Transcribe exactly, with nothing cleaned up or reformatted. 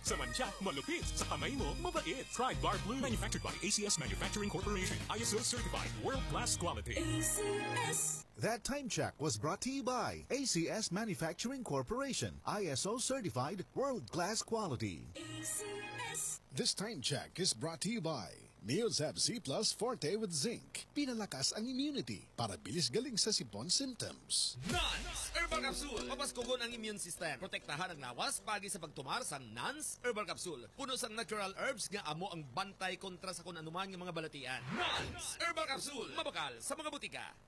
Sa mancha, malupit. Sa kamay mo, mabait. Try Bar Blue. Manufactured by A C S Manufacturing Corporation. I S O certified. World-class quality. A C S. That time check was brought to you by A C S Manufacturing Corporation. I S O certified. World-class quality. A C S. This time check is brought to you by Neosab C Plus Forte with Zinc. Pinalakas ang immunity para bilis galing sa sipon symptoms. Nans Herbal Capsule. Mapaskugon ang immune system. Protektahan ang lawas pagi sa pagtumar sa Nans Herbal Capsule. Puno sang natural herbs nga amo ang bantay kontra sa kung anuman nga mga balatian. Nans Herbal Capsule. Mabakal sa mga butika.